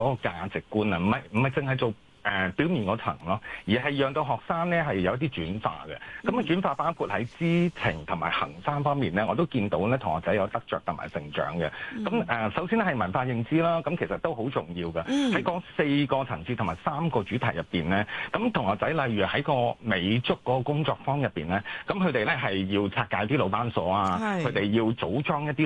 嗰個價值觀啊，唔係淨係做表面嗰層咯，而係讓到學生咧係有一啲轉化嘅。咁啊轉化包括喺知情同埋行三方面咧，我都見到咧同學仔有得着同埋成長嘅。咁首先咧係文化認知啦，咁其實都好重要嘅。喺嗰4個層次同埋3個主題入邊咧，咁同學仔例如喺個美足嗰個工作坊入邊咧，咁佢哋咧係要拆解啲魯班鎖啊，佢哋要組裝一啲